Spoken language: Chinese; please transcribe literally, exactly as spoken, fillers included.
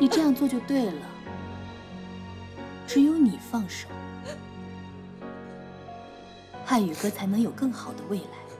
你这样做就对了。只有你放手，汉语哥才能有更好的未来。